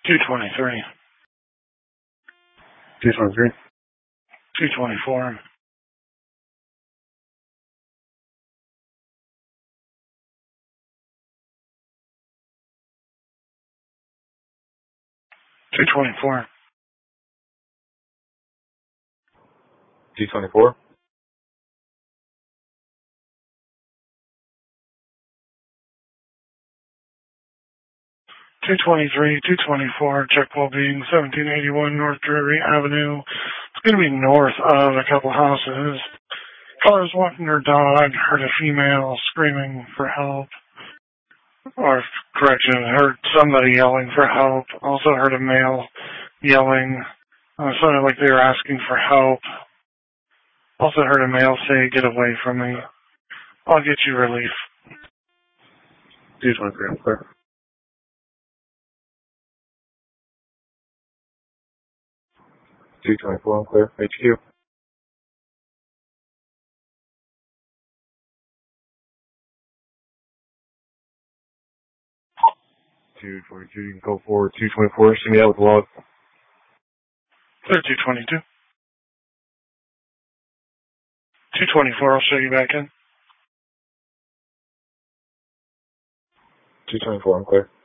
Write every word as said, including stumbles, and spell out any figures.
two twenty-three. two twenty-three. two twenty-four. two twenty-four. two twenty-four. two twenty-three, two twenty-four, check well-being, seventeen eighty-one North Drury Avenue. It's going to be north of a couple houses. Caller's walking her dog, heard a female screaming for help. Or, correction, heard somebody yelling for help. Also heard a male yelling. Uh, sounded like they were asking for help. Also heard a male say, "Get away from me. I'll get you relief." two twenty-three, I'm clear. two twenty-four, I'm clear. H Q. two twenty-two, you can go forward. two twenty-four, see me out with the log. Clear two twenty-two. two twenty-four, I'll show you back in. two twenty-four, I'm clear.